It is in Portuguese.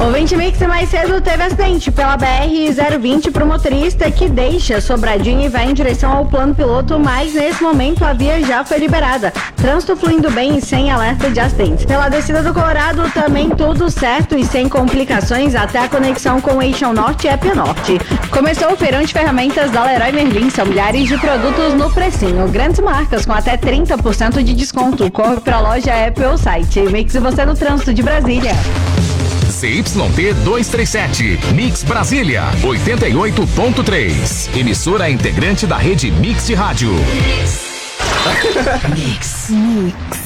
Ouvinte Mix, mais cedo teve acidente pela BR-020 pro motorista que deixa Sobradinho e vai em direção ao plano piloto, mas nesse momento a via já foi liberada. Trânsito fluindo bem e sem alerta de acidentes. Pela descida do Colorado também tudo certo e sem complicações até a conexão com o Eixão Norte e EP Norte. Começou o feirão de ferramentas da Leroy Merlin, são milhares de produtos no precinho. Grandes marcas com até 30% de desconto. Corre pra loja, app ou site. Mix e você no trânsito de Brasília. CYT 237, Mix Brasília, 88.3. Emissora integrante da rede Mix de Rádio. Mix.